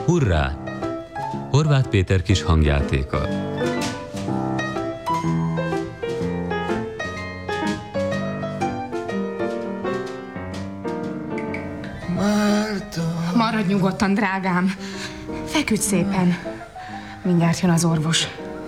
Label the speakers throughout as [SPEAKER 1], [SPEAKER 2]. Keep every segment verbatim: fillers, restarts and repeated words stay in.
[SPEAKER 1] Hurrá! Horváth Péter kis hangjátéka.
[SPEAKER 2] Márta! Maradj nyugodtan, drágám. Feküdj szépen. Mindjárt jön az orvos.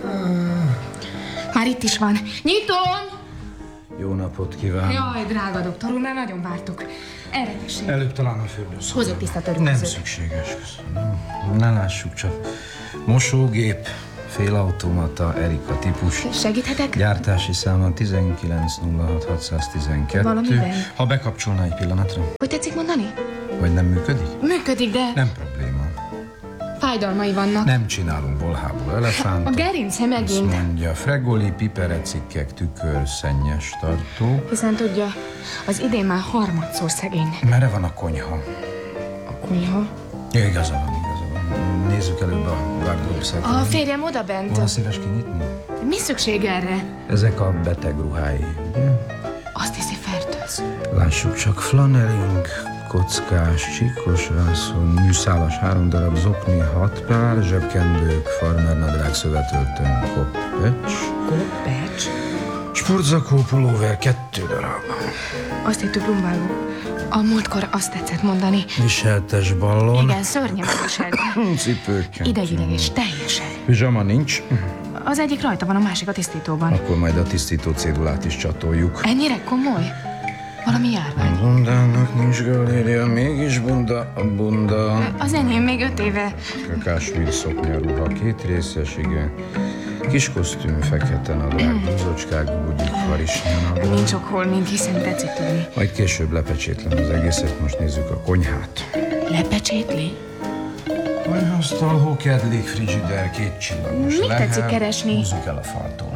[SPEAKER 2] Már itt is van. Nyitom!
[SPEAKER 3] Jó napot kívánok.
[SPEAKER 2] Jaj, drága doktor úr, már nagyon vártuk. Erre tessék.
[SPEAKER 3] Előbb talán a fürdőszobában.
[SPEAKER 2] Hozzuk tiszta törülközőt.
[SPEAKER 3] Nem szükséges, köszönöm. Ne lássuk csak. Mosógép, félautomata, Erika típus.
[SPEAKER 2] Segíthetek?
[SPEAKER 3] Gyártási száma tizenkilenc nulla hat hatszáztizenkettő.
[SPEAKER 2] Valamiben?
[SPEAKER 3] Ha bekapcsolná egy pillanatra.
[SPEAKER 2] Hogy tetszik mondani?
[SPEAKER 3] Vagy nem működik?
[SPEAKER 2] Működik, de
[SPEAKER 3] Nem probléma.
[SPEAKER 2] fájdalmai vannak.
[SPEAKER 3] Nem csinálunk bolhából elefántot.
[SPEAKER 2] A gerince megint.
[SPEAKER 3] Azt mondja, fregoli, piperecikkek, tükör, szennyes tartó.
[SPEAKER 2] Hiszen tudja, az idén már harmadszor szegény.
[SPEAKER 3] Merre van a konyha?
[SPEAKER 2] A konyha?
[SPEAKER 3] Ja, igaza van, igaza van. Nézzük előbb a gardróbszát.
[SPEAKER 2] A férjem oda bent.
[SPEAKER 3] Volna szíves kinyitni?
[SPEAKER 2] Mi szükség erre?
[SPEAKER 3] Ezek a beteg ruhái, ugye?
[SPEAKER 2] Azt hiszi, fertőz.
[SPEAKER 3] Lássuk csak, flanelink, kockás, csíkos vászon, műszálas három darab, zokni hat pár, zsebkendők, farmernadrág, szövetöltön, koppecs.
[SPEAKER 2] Koppecs?
[SPEAKER 3] Sportzakó, pulóver, kettő darab.
[SPEAKER 2] Azt hittük, lumbáló. A múltkor azt tetszett mondani.
[SPEAKER 3] Viseltes ballon.
[SPEAKER 2] Igen, szörnyen viselt.
[SPEAKER 3] Cipőkkel.
[SPEAKER 2] Idegileg és teljesen.
[SPEAKER 3] Pizsama nincs.
[SPEAKER 2] Az egyik rajta van, a másik a tisztítóban.
[SPEAKER 3] Akkor majd a tisztító cédulát is csatoljuk.
[SPEAKER 2] Ennyire komoly? Valami járvány?
[SPEAKER 3] A bundának nincs galéria, mégis bunda a bunda.
[SPEAKER 2] Az enyém még öt éve.
[SPEAKER 3] Kakásvír szoknya, ruha, két részes, igen. Kis kosztüm, fekete nadrág, búzocskák, bugyik, harisnyanadrág.
[SPEAKER 2] Nincs ok holmink, hiszen tetszik tudni.
[SPEAKER 3] Majd később lepecsétlem az egészet, most nézzük a konyhát.
[SPEAKER 2] Lepecsétli?
[SPEAKER 3] Konyhasztal, hókedlik, frigider, két csillagos
[SPEAKER 2] Mit
[SPEAKER 3] lehel.
[SPEAKER 2] tetszik keresni?
[SPEAKER 3] Húzzuk el a faltól.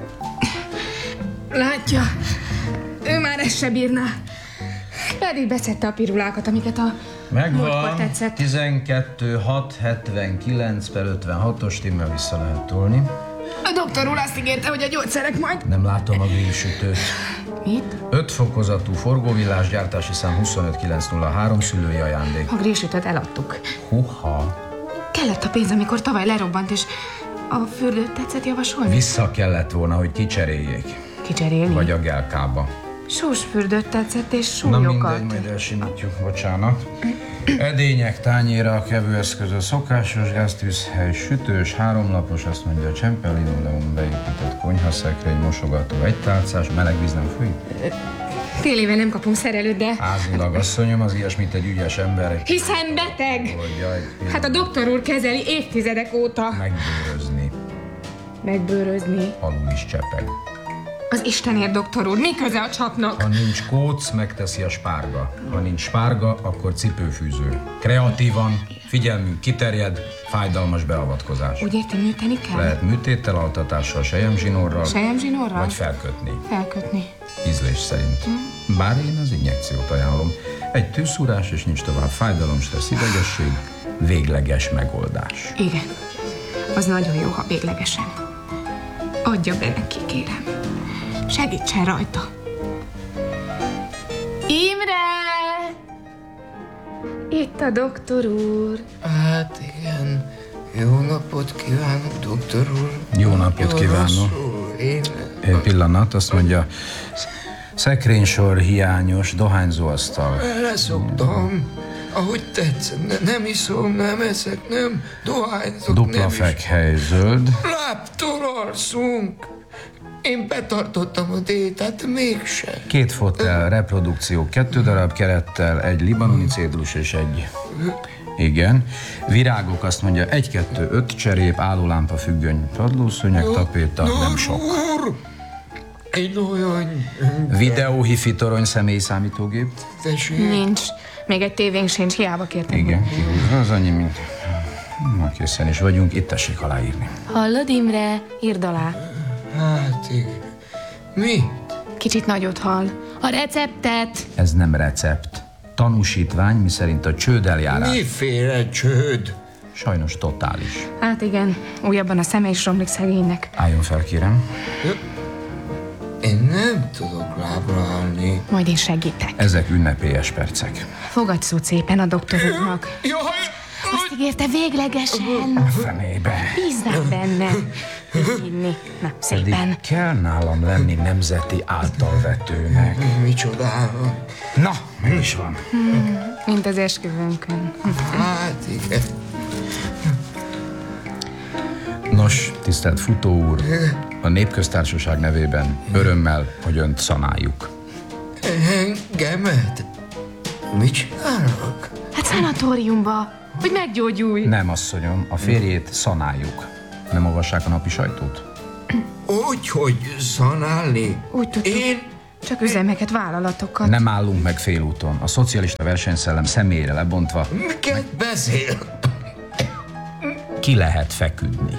[SPEAKER 2] Látja, ő már ezt se bírná. Pedig beszedte a pirulákat, amiket a múltkor
[SPEAKER 3] Megvan,
[SPEAKER 2] tetszett.
[SPEAKER 3] tizenkettő hat hetvenkilenc per ötvenhatos, timmel vissza lehet tolni.
[SPEAKER 2] A doktor úr azt ígérte, hogy a gyógyszerek majd...
[SPEAKER 3] Nem látom a grillsütőt.
[SPEAKER 2] Mit?
[SPEAKER 3] öt fokozatú forgóvillás, gyártási szám huszonöt kilenc nulla három, szülői ajándék.
[SPEAKER 2] A grillsütöt eladtuk.
[SPEAKER 3] Huha.
[SPEAKER 2] Kellett a pénz, amikor tavaly lerobbant, és a fürdőt tetszett javasolni?
[SPEAKER 3] Vissza kellett volna, hogy kicseréljék.
[SPEAKER 2] Kicserélni?
[SPEAKER 3] Vagy a gelkába.
[SPEAKER 2] Sós fürdőt tetszett, és
[SPEAKER 3] Na
[SPEAKER 2] súlyokat.
[SPEAKER 3] mindegy, majd elsimítjuk, bocsánat. Edények, tányéra, kevőeszköz, a szokásos gáztűzhely, sütős, háromlapos, azt mondja a csempelinoleum, beépített konyhaszekrény, mosogató, egy tálcás, meleg víz nem folyik?
[SPEAKER 2] Fél éve nem kapunk szerelőt, de...
[SPEAKER 3] Házilag, asszonyom, az ilyesmit egy ügyes ember. Egy...
[SPEAKER 2] Hiszen beteg!
[SPEAKER 3] Oldja, egy...
[SPEAKER 2] Hát a doktor úr kezeli évtizedek óta.
[SPEAKER 3] Megbőrözni.
[SPEAKER 2] Megbőrözni.
[SPEAKER 3] Alul is csepeg.
[SPEAKER 2] Az Istenért, doktor úr, mi köze a csapnak?
[SPEAKER 3] Ha nincs kóc, megteszi a spárga. Ha nincs spárga, akkor cipőfűző. Kreatívan, figyelmünk kiterjed, fájdalmas beavatkozás.
[SPEAKER 2] Úgy érti, műteni kell?
[SPEAKER 3] Lehet műtéttel, altatással, selyemzsinórral,
[SPEAKER 2] Selyemzsinórral?
[SPEAKER 3] vagy felkötni.
[SPEAKER 2] Felkötni.
[SPEAKER 3] Ízlés szerint. Bár én az injekciót ajánlom. Egy tűszúrás és nincs tovább fájdalom, stressz, idegesség, végleges megoldás.
[SPEAKER 2] Igen. Az nagyon jó, ha véglegesen. Adja be neki, kérem. Segítsen rajta. Imre! Itt a doktor úr.
[SPEAKER 4] Hát igen. Jó napot kívánok, doktor úr.
[SPEAKER 3] Jó napot kívánok.
[SPEAKER 4] Én...
[SPEAKER 3] Egy pillanat, azt mondja, szekrénysor hiányos, dohányzóasztal.
[SPEAKER 4] Leszoktam. Ahogy tetszett. Ne, nem iszom, nem eszek, nem dohányzok,
[SPEAKER 3] Dupla
[SPEAKER 4] nem
[SPEAKER 3] fekhely, zöld.
[SPEAKER 4] Láptól alszunk. Én betartottam a diétát, mégse.
[SPEAKER 3] Két fotel, reprodukció, kettő darab kerettel, egy libanoni cédulus és egy... Igen. Virágok, azt mondja, egy, kettő, öt cserép, állólámpa, függöny, padlószőnyeg, tapéta, nem sok.
[SPEAKER 4] Úr, egy olyan...
[SPEAKER 3] Videó, torony, személyi számítógép.
[SPEAKER 4] Tessék.
[SPEAKER 2] Nincs. Még egy tévénk sincs, hiába kértem.
[SPEAKER 3] Igen, kihúzva, az annyi, mint... Na, készen is vagyunk, itt tessék aláírni.
[SPEAKER 2] Hallod, Imre? Írd alá.
[SPEAKER 4] Hát igen. Mi?
[SPEAKER 2] Kicsit nagyot hall. A receptet.
[SPEAKER 3] Ez nem recept. Tanúsítvány, miszerint a csőd eljárás.
[SPEAKER 4] Miféle csőd?
[SPEAKER 3] Sajnos totális.
[SPEAKER 2] Hát igen, újabban a szeme is romlik szegénynek.
[SPEAKER 3] Álljon fel, kérem.
[SPEAKER 4] Én nem tudok lábra állni.
[SPEAKER 2] Majd én segítek.
[SPEAKER 3] Ezek ünnepélyes percek.
[SPEAKER 2] Fogadj szót szépen a doktor úrnak.
[SPEAKER 4] Jaj,
[SPEAKER 2] Azt ígérte véglegesen.
[SPEAKER 3] Fenébe.
[SPEAKER 2] Bízzál benne. Hinni. Na,
[SPEAKER 3] Pedig
[SPEAKER 2] szépen.
[SPEAKER 3] kell nálam lenni nemzeti általvetőnek.
[SPEAKER 4] Micsoda.
[SPEAKER 3] Na, meg is van.
[SPEAKER 2] Mint az esküvőnkön.
[SPEAKER 4] Hát igen.
[SPEAKER 3] Nos, tisztelt Futó úr, a Népköztársaság nevében örömmel, hogy önt szanáljuk.
[SPEAKER 4] Engemet? Mit csinálok?
[SPEAKER 2] Hát szanatóriumba, hogy meggyógyulj.
[SPEAKER 3] Nem, asszonyom, a férjét szanáljuk. Nem olvassák a napi sajtót?
[SPEAKER 4] Úgy, hogy szanálni?
[SPEAKER 2] Úgy tudtuk.
[SPEAKER 4] Én?
[SPEAKER 2] Csak üzemeket, vállalatokat.
[SPEAKER 3] Nem állunk meg félúton. A szocialista versenyszellem személyre lebontva
[SPEAKER 4] Miket beszél?
[SPEAKER 3] ki lehet feküdni.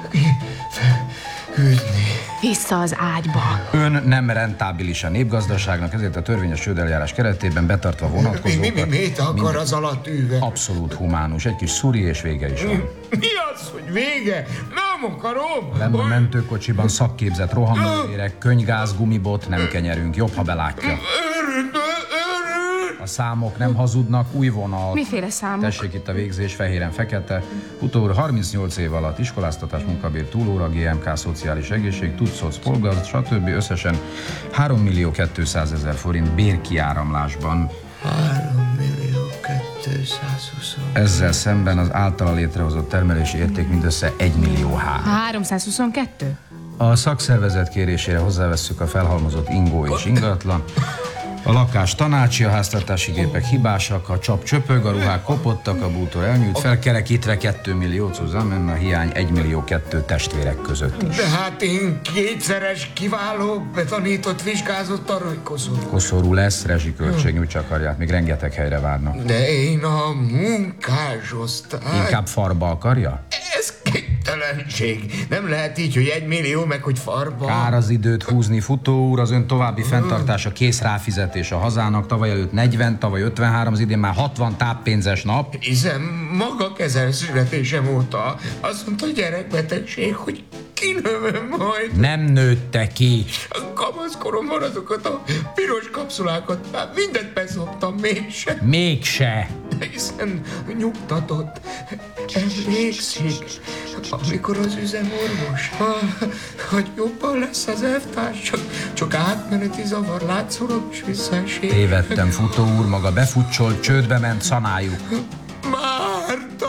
[SPEAKER 4] Üdni.
[SPEAKER 2] Vissza az ágyba.
[SPEAKER 3] Ön nem rentábilis a népgazdaságnak, ezért a törvényes csődeljárás keretében betartva
[SPEAKER 4] Mi, mi, mi,
[SPEAKER 3] vonatkozókat
[SPEAKER 4] mit akar az alatt üve?
[SPEAKER 3] abszolút humánus. Egy kis szuri és vége is van.
[SPEAKER 4] Mi az, hogy vége? Nem akarom!
[SPEAKER 3] Lenn a mentőkocsiban szakképzett rohamőrérek, könygáz, gumibot, nem kenyerünk. Jobb, ha belátja.
[SPEAKER 4] Örült, örült!
[SPEAKER 3] A számok nem hazudnak, új vonal.
[SPEAKER 2] Miféle számok?
[SPEAKER 3] Tessék itt a végzés, fehéren fekete. Utóbbi harmincnyolc év alatt iskoláztatás, munkabér, túlóra, gé em ká, szociális egészség, tudszóc, polgazd, stb. Összesen három millió kétszázezer forint bérkiáramlásban.
[SPEAKER 4] három millió kétszázhúsz.
[SPEAKER 3] Ezzel szemben az általa létrehozott termelési érték mindössze egy millió há.
[SPEAKER 2] háromszázhuszonkettő?
[SPEAKER 3] A szakszervezet kérésére hozzávesszük a felhalmozott ingó és ingatlan. A lakás tanácsi, a háztartási gépek hibásak, a csap csöpög, a ruhák kopottak, a bútor elnyújt, felkerekítve két millió zusammen, a hiány egy millió kettő testvérek között is.
[SPEAKER 4] De hát én kétszeres kiváló, betanított, vizsgázott, aranykozó.
[SPEAKER 3] Koszorú lesz, rezsiköltség, nyújtsa akarját, még rengeteg helyre várnak.
[SPEAKER 4] De én a munkásosztály...
[SPEAKER 3] Inkább farba akarja?
[SPEAKER 4] Ez képtelenség. Nem lehet így, hogy egy millió, meg hogy farba.
[SPEAKER 3] Kár az időt húzni, Futó úr, az ön további fenntartása kész ráfizetés a hazának. Tavaly előtt negyven, tavaly ötvenhárom, az idén már hatvan táppénzes nap.
[SPEAKER 4] Hiszen maga kezel születésem óta azt mondta, hogy gyerekbetegség, hogy kinövöm majd.
[SPEAKER 3] Nem nőtte ki.
[SPEAKER 4] A kamaszkoromban azokat a piros kapszulákat már mindent beszoptam mégse.
[SPEAKER 3] Mégse.
[SPEAKER 4] Hiszen nyugtatott, emlékszik, amikor az üzemorvos, ah, hogy jobban lesz az elvtárs, csak, csak átmeneti zavar, látszólag is visszaesik.
[SPEAKER 3] Tévedtem, Futó úr, maga befutcsolt, csődbe ment, szanáljuk.
[SPEAKER 4] Márta!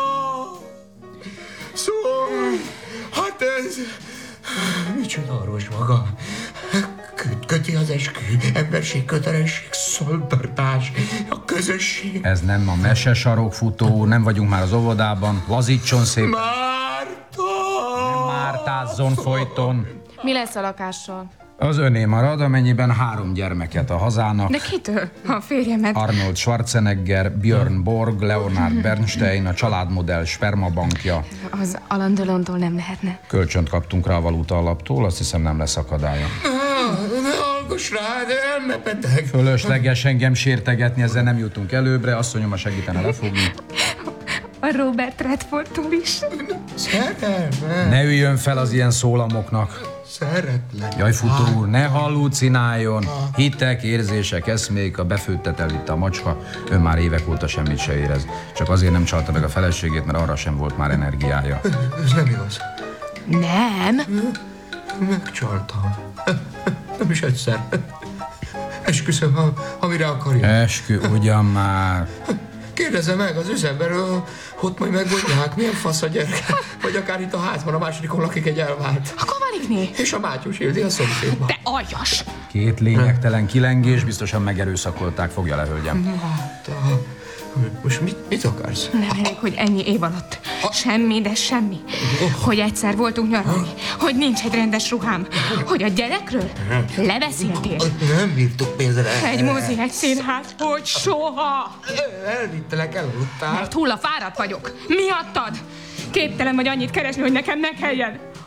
[SPEAKER 4] Szóval, hát ez... Micsoda orvos maga? Köt, köti az eskü, emberség, kötelesség, szoltartás, a közösség.
[SPEAKER 3] Ez nem a mesesarok, Futó úr, nem vagyunk már az óvodában. Lazítson szépen.
[SPEAKER 4] Márta!
[SPEAKER 3] Mártázzon folyton.
[SPEAKER 2] Mi lesz a lakással?
[SPEAKER 3] Az öné marad, amennyiben három gyermeket a hazának.
[SPEAKER 2] De kitől? A férjemet.
[SPEAKER 3] Arnold Schwarzenegger, Björn Borg, Leonard Bernstein, a családmodell spermabankja.
[SPEAKER 2] Az Alain Delon-tól nem lehetne.
[SPEAKER 3] Kölcsönt kaptunk rá a valuta alaptól, azt hiszem nem lesz akadálya.
[SPEAKER 4] Ah, ne hallgass rá, de elmebeteg.
[SPEAKER 3] Fölösleges engem sértegetni, ezzel nem jutunk előbbre, asszonyom a segítene lefogni.
[SPEAKER 2] A Robert Redfordtól is.
[SPEAKER 4] Szerelme.
[SPEAKER 3] Ne üljön fel az ilyen szólamoknak.
[SPEAKER 4] Szeretlek.
[SPEAKER 3] Jaj, Futó úr, ne hallucináljon! Hitek, érzések, eszmék, a befőttet elvitte a macska, ön már évek óta semmit se érez. Csak azért nem csalta meg a feleségét, mert arra sem volt már energiája.
[SPEAKER 4] Ez nem igaz.
[SPEAKER 2] Nem.
[SPEAKER 4] Megcsaltam. Nem is egyszer. Esküszöm, ha, amire akarja.
[SPEAKER 3] Eskü, ugyan már.
[SPEAKER 4] Kérdezze meg az üzemberről, ott majd megmondják, milyen fasz a gyerek. Vagy akár itt a házban a másodikon lakik egy elvált.
[SPEAKER 2] A Kovalikné.
[SPEAKER 4] És a Mátyus Ildi a szomszédban.
[SPEAKER 2] Te aljas.
[SPEAKER 3] Két lényegtelen kilengés, biztosan megerőszakolták, fogja le, hölgyem.
[SPEAKER 4] Hát, a... Most mit, mit akarsz?
[SPEAKER 2] Nem elég, hogy ennyi év alatt. Semmi, de semmi. Hogy egyszer voltunk nyaralni. Hogy nincs egy rendes ruhám. Hogy a gyerekről lebeszéltél.
[SPEAKER 4] Nem bírtuk pénzre.
[SPEAKER 2] Egy mozi, egy színház. Hogy soha.
[SPEAKER 4] Elvittelek, elaludtál.
[SPEAKER 2] Mert hulla fáradt vagyok. Miattad. Képtelen vagy annyit keresni, hogy nekem ne kelljen.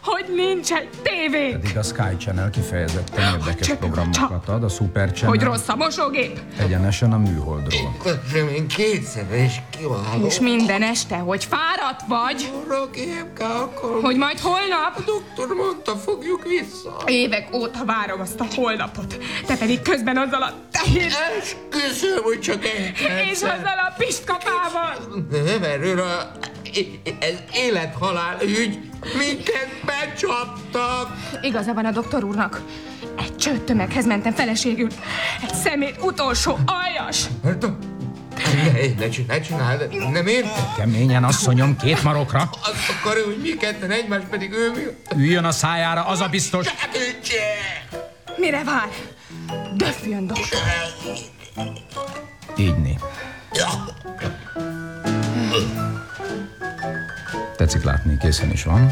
[SPEAKER 2] hogy nincs egy tévé.
[SPEAKER 3] Pedig a Sky Channel kifejezetten érdekes
[SPEAKER 2] csak,
[SPEAKER 3] programokat
[SPEAKER 2] csak.
[SPEAKER 3] ad, a Super Channel
[SPEAKER 2] Hogy rossz a mosógép.
[SPEAKER 3] egyenesen a műholdról.
[SPEAKER 4] Köszönöm, én kétszeres kiváló.
[SPEAKER 2] És minden este, hogy fáradt vagy,
[SPEAKER 4] Arra képke akkor...
[SPEAKER 2] hogy majd holnap...
[SPEAKER 4] A doktor mondta, fogjuk vissza.
[SPEAKER 2] Évek óta várom azt a holnapot. Te pedig közben azzal a tehén...
[SPEAKER 4] Esküszöm, hogy csak egyszer.
[SPEAKER 2] És azzal a pistkapával.
[SPEAKER 4] Nem erről a... Ez élet-halál ügy. Minket becsaptak.
[SPEAKER 2] Igaza van a doktor úrnak. Egy csőttömeghez mentem feleségül. Egy szemét utolsó aljas.
[SPEAKER 4] Hát, ne, ne, csinálj, ne csináld, nem érted?
[SPEAKER 3] Keményen, asszonyom, két marokra.
[SPEAKER 4] Azt akarja, hogy mi ketten egymás, pedig ő mi?
[SPEAKER 3] Üljön a szájára, az a biztos.
[SPEAKER 2] Mire vár? Döfjön, doktor.
[SPEAKER 3] Ígyni. Tetszik látni, készen is van.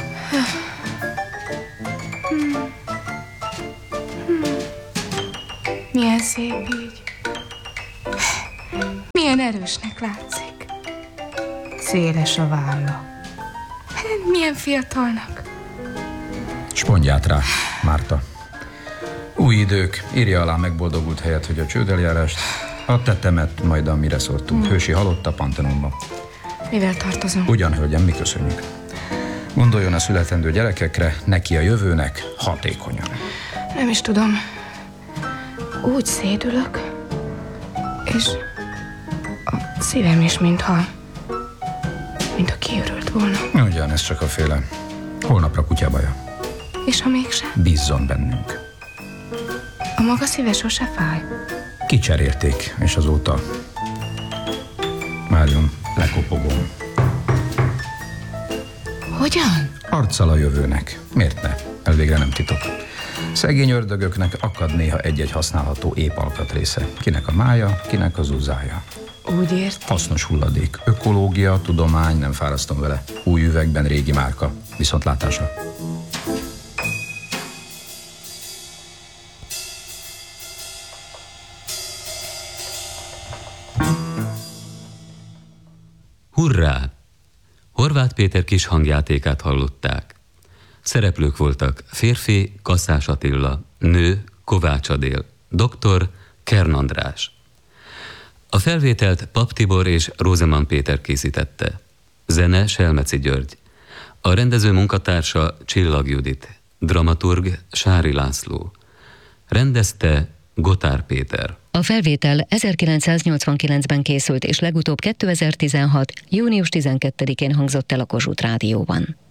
[SPEAKER 2] Milyen szép így. Milyen erősnek látszik. Széles a válla. Milyen fiatalnak.
[SPEAKER 3] Spondját rá, Márta. Új idők, írja alá megboldogult helyet, hogy a csődeljárást, a tetemet, majd amire szortunk. Hősi halott a Pantenonba.
[SPEAKER 2] Mivel tartozom?
[SPEAKER 3] Ugyan, hölgyem, mi köszönjük. Gondoljon a születendő gyerekekre, neki a jövőnek hatékonyan.
[SPEAKER 2] Nem is tudom. Úgy szédülök, és a szívem is mintha, mintha kiürült volna.
[SPEAKER 3] Ugyan, ez csak a féle. Holnapra kutyabaja.
[SPEAKER 2] És ha mégsem?
[SPEAKER 3] Bízzon bennünk.
[SPEAKER 2] A maga szíve sose fáj.
[SPEAKER 3] Kicserélték, és azóta várjon, lekopogom.
[SPEAKER 2] Hogyan?
[SPEAKER 3] Arccal a jövőnek. Miért ne? Elvégre nem titok. Szegény ördögöknek akad néha egy-egy használható épp alkatrésze. Kinek a mája, kinek az uzája.
[SPEAKER 2] Úgy ért.
[SPEAKER 3] Hasznos hulladék. Ökológia, tudomány, nem fárasztom vele. Új üvegben régi márka. Viszontlátásra.
[SPEAKER 1] Hurrá! Horváth Péter kis hangjátékát hallották. Szereplők voltak férfi Kaszás Attila, nő Kovács Adél, doktor Kern András. A felvételt Pap Tibor és Rózemann Péter készítette. Zene Selmeci György. A rendező munkatársa Csillag Judit. Dramaturg Sári László. Rendezte Gotár Péter.
[SPEAKER 5] A felvétel ezerkilencszáznyolcvankilencben készült, és legutóbb kétezer-tizenhat. június tizenkettedikén hangzott el a Kossuth Rádióban.